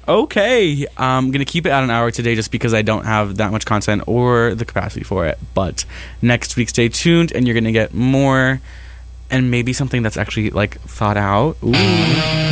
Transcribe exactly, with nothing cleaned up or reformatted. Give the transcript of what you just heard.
Okay, I'm going to keep it at an hour today just because I don't have that much content or the capacity for it. But next week, stay tuned and you're going to get more and maybe something that's actually like thought out. Ooh.